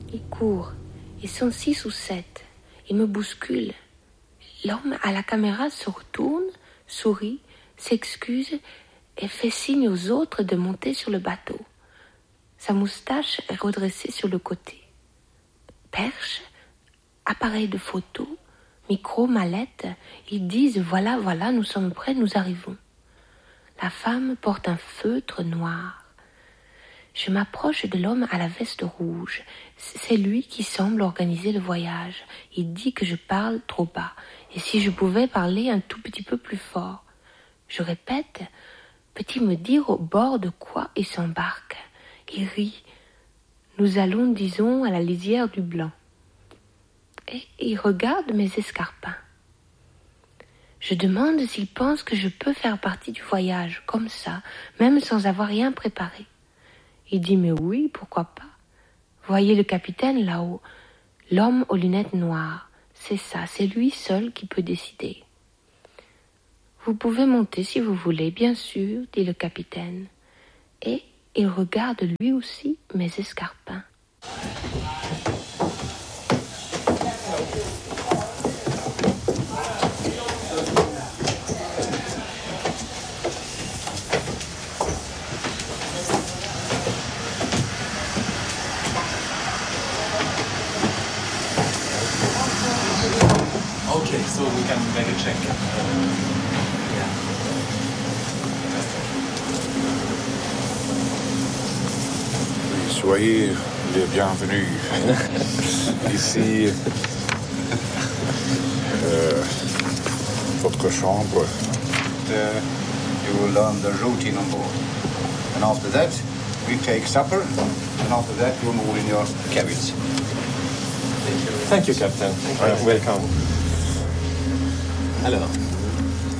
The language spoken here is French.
Ils courent. Ils sont 6 ou 7. Ils me bousculent. L'homme à la caméra se retourne, sourit, s'excuse et fait signe aux autres de monter sur le bateau. Sa moustache est redressée sur le côté. Perche, appareil de photo, micro, mallette, ils disent « Voilà, voilà, nous sommes prêts, nous arrivons ». La femme porte un feutre noir. Je m'approche de l'homme à la veste rouge. C'est lui qui semble organiser le voyage. Il dit que je parle trop bas. Et si je pouvais parler un tout petit peu plus fort. Je répète, peut-il me dire au bord de quoi il s'embarque? Il rit. Nous allons, disons, à la lisière du Blanc. Et il regarde mes escarpins. Je demande s'il pense que je peux faire partie du voyage, comme ça, même sans avoir rien préparé. Il dit, mais oui, pourquoi pas? Voyez le capitaine là-haut, l'homme aux lunettes noires. C'est ça, c'est lui seul qui peut décider. Vous pouvez monter si vous voulez, bien sûr, dit le capitaine. Et il regarde lui aussi mes escarpins. Okay, so we can make a check. Soyez les bienvenus. Ici, votre chambre. You will learn the routine on board. And after that, we take supper. And after that, you move in your cabins. Thank you, Captain. Welcome. Alors,